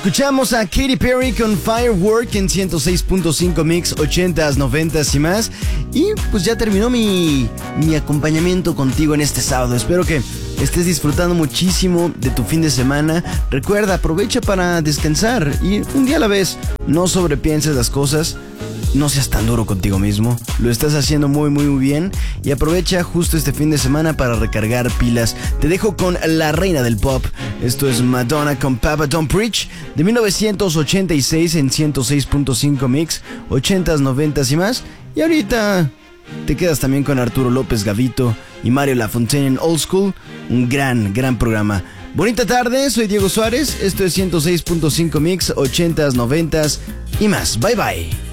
Escuchamos a Katy Perry con Firework en 106.5 Mix, 80s, 90s y más. Y pues ya terminó mi acompañamiento contigo en este sábado. Espero que estés disfrutando muchísimo de tu fin de semana. Recuerda, aprovecha para descansar y un día a la vez. No sobrepienses las cosas. No seas tan duro contigo mismo. Lo estás haciendo muy bien. Y aprovecha justo este fin de semana para recargar pilas. Te dejo con la reina del pop. Esto es Madonna con Papa Don't Preach, de 1986 en 106.5 Mix, 80s, 90s y más. Y ahorita te quedas también con Arturo López Gavito y Mario Lafontaine en Old School. Un gran programa. Bonita tarde, soy Diego Suárez. Esto es 106.5 Mix, 80s, 90s y más. Bye.